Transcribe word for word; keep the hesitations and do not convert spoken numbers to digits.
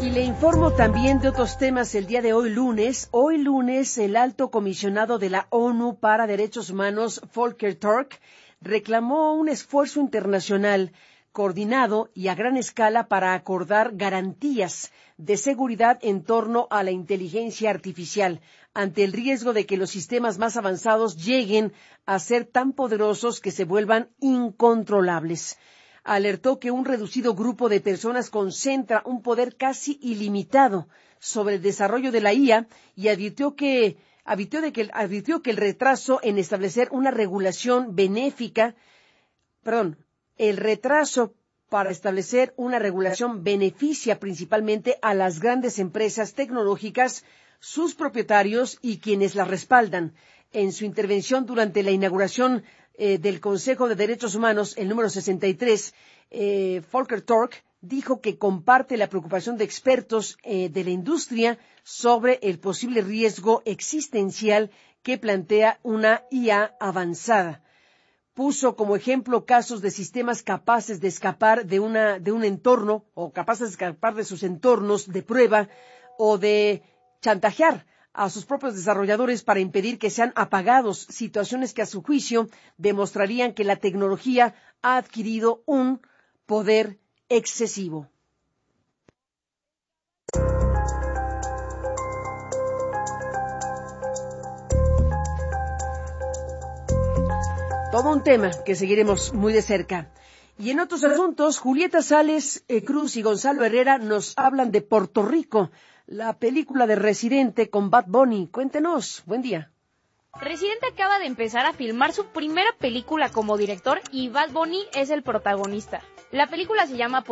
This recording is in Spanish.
Y le informo también de otros temas el día de hoy lunes. Hoy lunes el alto comisionado de la ONU para Derechos Humanos, Volker Turk, reclamó un esfuerzo internacional coordinado y a gran escala para acordar garantías de seguridad en torno a la inteligencia artificial, ante el riesgo de que los sistemas más avanzados lleguen a ser tan poderosos que se vuelvan incontrolables. Alertó que un reducido grupo de personas concentra un poder casi ilimitado sobre el desarrollo de la I A y advirtió que, advirtió de que, advirtió que el retraso en establecer una regulación benéfica, perdón, el retraso para establecer una regulación beneficia principalmente a las grandes empresas tecnológicas, sus propietarios y quienes las respaldan. En su intervención durante la inauguración eh, del Consejo de Derechos Humanos, el número sesenta y tres, eh, Volker Turk dijo que comparte la preocupación de expertos eh, de la industria sobre el posible riesgo existencial que plantea una I A avanzada. Puso como ejemplo casos de sistemas capaces de escapar de, una, de un entorno o capaces de escapar de sus entornos de prueba o de chantajear a sus propios desarrolladores para impedir que sean apagados, situaciones que a su juicio demostrarían que la tecnología ha adquirido un poder excesivo. Todo un tema que seguiremos muy de cerca. Y en otros asuntos, Julieta Sales eh, Cruz y Gonzalo Herrera nos hablan de Puerto Rico, la película de Residente con Bad Bunny. Cuéntenos, buen día. Residente acaba de empezar a filmar su primera película como director y Bad Bunny es el protagonista. La película se llama